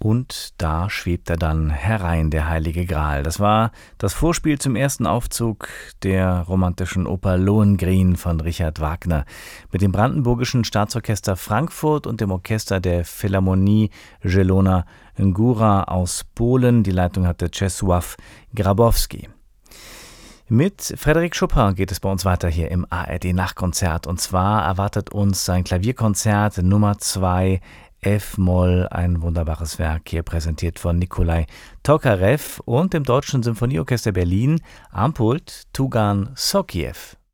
Und da schwebt er dann herein, der Heilige Gral. Das war das Vorspiel zum ersten Aufzug der romantischen Oper Lohengrin von Richard Wagner mit dem Brandenburgischen Staatsorchester Frankfurt und dem Orchester der Philharmonie Zielona Góra aus Polen. Die Leitung hatte Czesław Grabowski. Mit Frédéric Chopin geht es bei uns weiter hier im ARD-Nachtkonzert. Und zwar erwartet uns sein Klavierkonzert Nummer 2 F-Moll, ein wunderbares Werk, hier präsentiert von Nikolai Tokarev und dem Deutschen Symphonieorchester Berlin am Pult Tugan Sokiew.